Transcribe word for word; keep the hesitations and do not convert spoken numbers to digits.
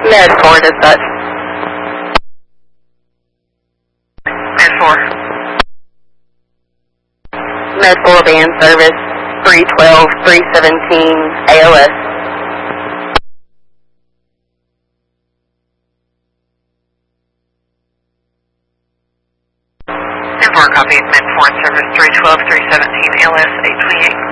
Med four dispatch. Med four. Med four band service, three twelve, three seventeen, A L S. Med four copy. Med four service, three twelve, three seventeen, A L S, eight twenty-eight.